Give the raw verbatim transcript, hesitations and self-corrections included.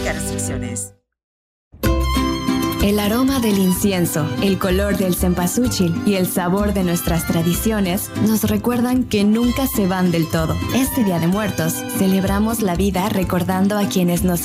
Aplica restricciones. El aroma del incienso, el color del cempasúchil y el sabor de nuestras tradiciones nos recuerdan que nunca se van del todo. Este Día de Muertos celebramos la vida recordando a quienes nos